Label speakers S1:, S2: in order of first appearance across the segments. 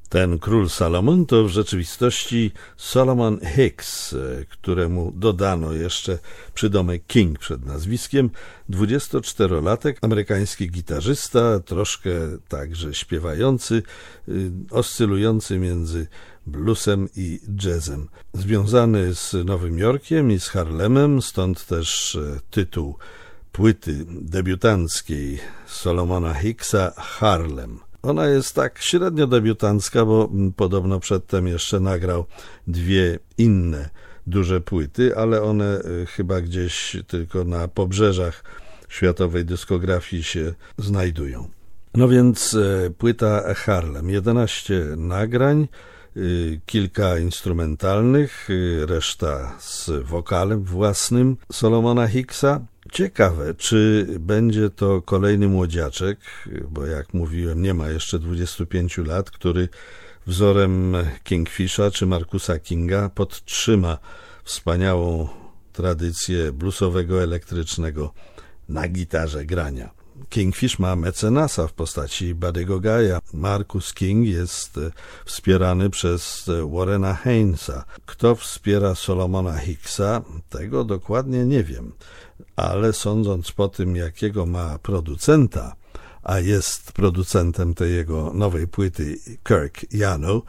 S1: Ten król Salomon to w rzeczywistości Solomon Hicks, któremu dodano jeszcze przydomek King przed nazwiskiem, 24-latek, amerykański gitarzysta, troszkę także śpiewający, oscylujący między bluesem i jazzem. Związany z Nowym Jorkiem i z Harlemem, stąd też tytuł płyty debiutanckiej Solomona Hicksa Harlem. Ona jest tak średnio debiutancka, bo podobno przedtem jeszcze nagrał 2 inne duże płyty, ale one chyba gdzieś tylko na pobrzeżach światowej dyskografii się znajdują. No więc płyta Harlem, 11 nagrań, kilka instrumentalnych, reszta z wokalem własnym Solomona Hicksa. Ciekawe, czy będzie to kolejny młodziaczek, bo jak mówiłem, nie ma jeszcze 25 lat, który wzorem Kingfisha czy Marcusa Kinga podtrzyma wspaniałą tradycję bluesowego, elektrycznego na gitarze grania. Kingfish ma mecenasa w postaci Buddy'ego Guy'a. Marcus King jest wspierany przez Warrena Hainesa. Kto wspiera Solomona Hicksa, tego dokładnie nie wiem, ale sądząc po tym, jakiego ma producenta, a jest producentem tej jego nowej płyty Kirk Yano,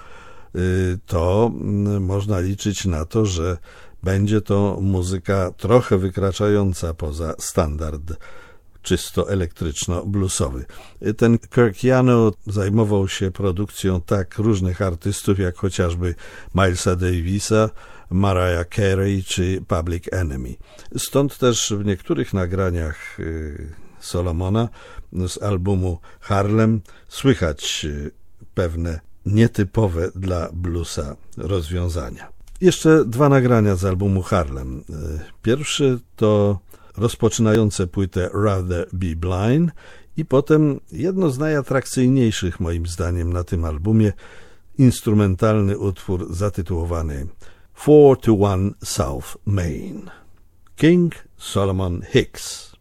S1: to można liczyć na to, że będzie to muzyka trochę wykraczająca poza standard czysto elektryczno-bluesowy. Ten Kirk Yano zajmował się produkcją tak różnych artystów, jak chociażby Milesa Davisa, Mariah Carey czy Public Enemy. Stąd też w niektórych nagraniach Solomona z albumu Harlem słychać pewne nietypowe dla bluesa rozwiązania. Jeszcze 2 nagrania z albumu Harlem. Pierwszy to rozpoczynające płytę Rather Be Blind i potem jedno z najatrakcyjniejszych moim zdaniem na tym albumie, instrumentalny utwór zatytułowany 421 South Main. King Solomon Hicks.